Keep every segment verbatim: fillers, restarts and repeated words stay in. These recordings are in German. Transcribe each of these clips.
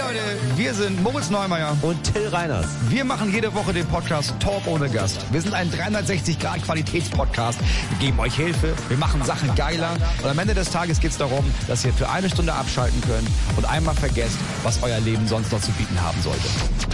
Leute, wir sind Moritz Neumeier und Till Reiners. Wir machen jede Woche den Podcast Talk ohne Gast. Wir sind ein dreihundertsechzig Grad Qualitätspodcast. Wir geben euch Hilfe, wir machen Sachen geiler und am Ende des Tages geht es darum, dass ihr für eine Stunde abschalten könnt und einmal vergesst, was euer Leben sonst noch zu bieten haben sollte.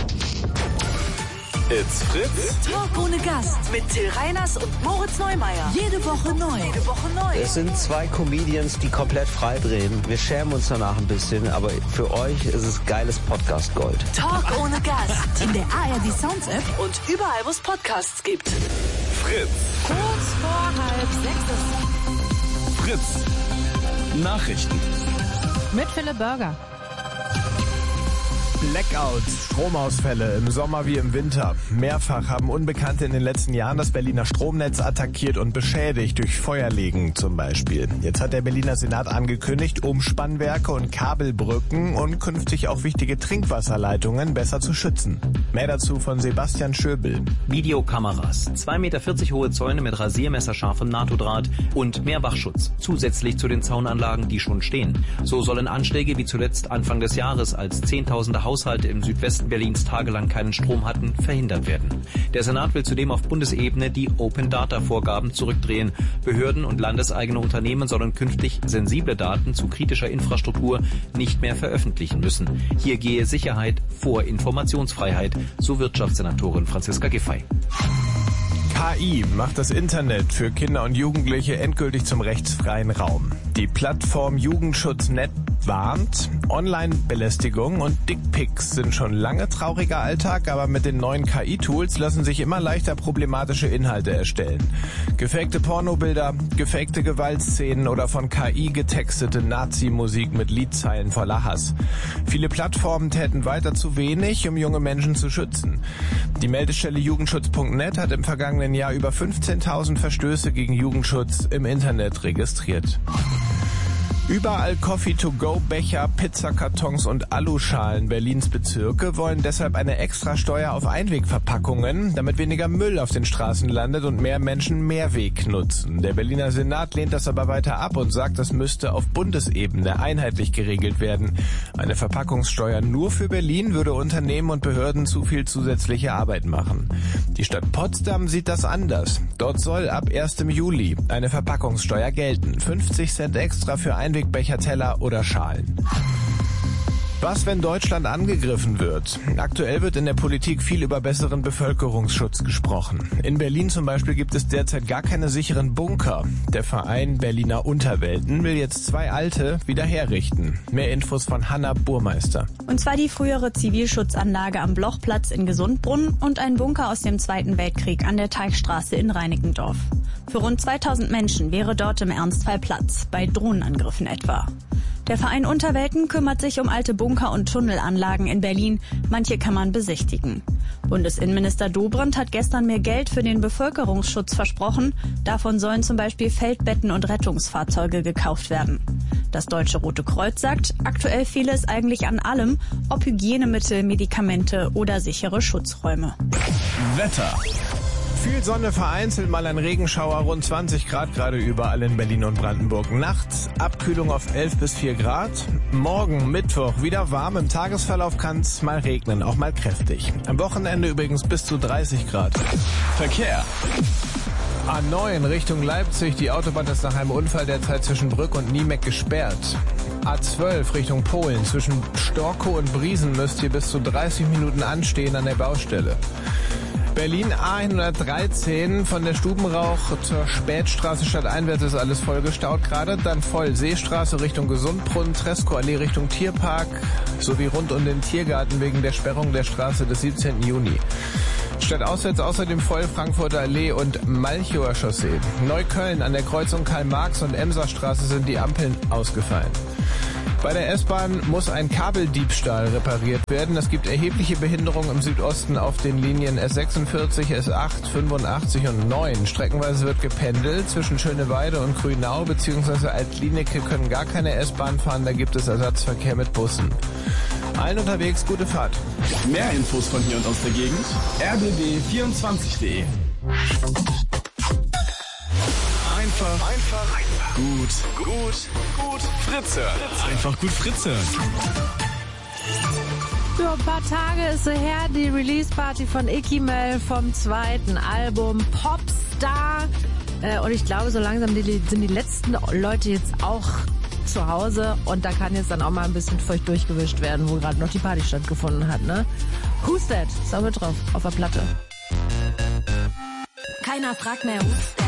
It's Fritz. Talk ohne Gast mit Till Reiners und Moritz Neumeier. Jede Woche neu. Jede Woche neu. Es sind zwei Comedians, die komplett frei drehen. Wir schämen uns danach ein bisschen, aber für euch ist es geiles Podcast-Gold. Talk ohne Gast. In der A R D Sounds App und überall, wo es Podcasts gibt. Fritz. Kurz vor halb sechs. Fritz. Nachrichten. Mit Philipp Burger. Blackouts, Stromausfälle im Sommer wie im Winter. Mehrfach haben Unbekannte in den letzten Jahren das Berliner Stromnetz attackiert und beschädigt, durch Feuerlegen zum Beispiel. Jetzt hat der Berliner Senat angekündigt, Umspannwerke und Kabelbrücken und künftig auch wichtige Trinkwasserleitungen besser zu schützen. Mehr dazu von Sebastian Schöbel. Videokameras, zwei Meter vierzig hohe Zäune mit rasiermesserscharfem NATO-Draht und mehr Wachschutz, zusätzlich zu den Zaunanlagen, die schon stehen. So sollen Anschläge wie zuletzt Anfang des Jahres, als Zehntausende Haushalte im Südwesten Berlins tagelang keinen Strom hatten, verhindert werden. Der Senat will zudem auf Bundesebene die Open-Data-Vorgaben zurückdrehen. Behörden und landeseigene Unternehmen sollen künftig sensible Daten zu kritischer Infrastruktur nicht mehr veröffentlichen müssen. Hier gehe Sicherheit vor Informationsfreiheit, so Wirtschaftssenatorin Franziska Giffey. K I macht das Internet für Kinder und Jugendliche endgültig zum rechtsfreien Raum. Die Plattform Jugendschutz Punkt net warnt, Online-Belästigung und Dickpics sind schon lange trauriger Alltag, aber mit den neuen K I-Tools lassen sich immer leichter problematische Inhalte erstellen. Gefakte Pornobilder, gefakte Gewaltszenen oder von K I getextete Nazi-Musik mit Liedzeilen voller Hass. Viele Plattformen täten weiter zu wenig, um junge Menschen zu schützen. Die Meldestelle Jugendschutz Punkt net hat im vergangenen Jahr über fünfzehntausend Verstöße gegen Jugendschutz im Internet registriert. Überall Coffee-to-go-Becher, Pizzakartons und Aluschalen Berlins Bezirke wollen deshalb eine Extrasteuer auf Einwegverpackungen, damit weniger Müll auf den Straßen landet und mehr Menschen Mehrweg nutzen. Der Berliner Senat lehnt das aber weiter ab und sagt, das müsste auf Bundesebene einheitlich geregelt werden. Eine Verpackungssteuer nur für Berlin würde Unternehmen und Behörden zu viel zusätzliche Arbeit machen. Die Stadt Potsdam sieht das anders. Dort soll ab ersten Juli eine Verpackungssteuer gelten. fünfzig Cent extra für Einwegverpackungen, Becher, Teller oder Schalen. Was, wenn Deutschland angegriffen wird? Aktuell wird in der Politik viel über besseren Bevölkerungsschutz gesprochen. In Berlin zum Beispiel gibt es derzeit gar keine sicheren Bunker. Der Verein Berliner Unterwelten will jetzt zwei alte wieder herrichten. Mehr Infos von Hanna Burmeister. Und zwar die frühere Zivilschutzanlage am Blochplatz in Gesundbrunn und ein Bunker aus dem Zweiten Weltkrieg an der Teichstraße in Reinickendorf. Für rund zweitausend Menschen wäre dort im Ernstfall Platz, bei Drohnenangriffen etwa. Der Verein Unterwelten kümmert sich um alte Bunker und Tunnelanlagen in Berlin. Manche kann man besichtigen. Bundesinnenminister Dobrindt hat gestern mehr Geld für den Bevölkerungsschutz versprochen. Davon sollen zum Beispiel Feldbetten und Rettungsfahrzeuge gekauft werden. Das Deutsche Rote Kreuz sagt, aktuell fehle es eigentlich an allem, ob Hygienemittel, Medikamente oder sichere Schutzräume. Wetter. Viel Sonne, vereinzelt mal ein Regenschauer, rund zwanzig Grad gerade überall in Berlin und Brandenburg. Nachts Abkühlung auf elf bis vier Grad. Morgen Mittwoch wieder warm, im Tagesverlauf kann es mal regnen, auch mal kräftig. Am Wochenende übrigens bis zu dreißig Grad. Verkehr. A neun Richtung Leipzig, die Autobahn ist nach einem Unfall derzeit zwischen Brück und Niemeck gesperrt. A zwölf Richtung Polen, zwischen Storkow und Briesen müsst ihr bis zu dreißig Minuten anstehen an der Baustelle. Berlin A hundertdreizehn von der Stubenrauch zur Spätstraße stadteinwärts ist alles voll gestaut gerade. Dann voll Seestraße Richtung Gesundbrunnen, Treskow-Allee Richtung Tierpark sowie rund um den Tiergarten wegen der Sperrung der Straße des siebzehnten Juni. Stadtauswärts außerdem voll Frankfurter Allee und Malchower Chaussee. Neukölln an der Kreuzung Karl-Marx und Emserstraße sind die Ampeln ausgefallen. Bei der S-Bahn muss ein Kabeldiebstahl repariert werden. Es gibt erhebliche Behinderungen im Südosten auf den Linien S sechsundvierzig, S acht, fünfundachtzig und neun. Streckenweise wird gependelt zwischen Schöneweide und Grünau bzw. Altlinike können gar keine S-Bahn fahren. Da gibt es Ersatzverkehr mit Bussen. Allen unterwegs gute Fahrt. Mehr Infos von hier und aus der Gegend. r b b vierundzwanzig punkt de. Einfach, einfach, gut, gut, gut, Fritz hören. Einfach gut Fritz hören. Ja, ein paar Tage ist so her, die Release-Party von Ikimel vom zweiten Album Popstar. Äh, und ich glaube, so langsam die, sind die letzten Leute jetzt auch zu Hause. Und da kann jetzt dann auch mal ein bisschen feucht durchgewischt werden, wo gerade noch die Party stattgefunden hat, ne? Who's That? Ist auch mit drauf, auf der Platte. Keiner fragt mehr, who's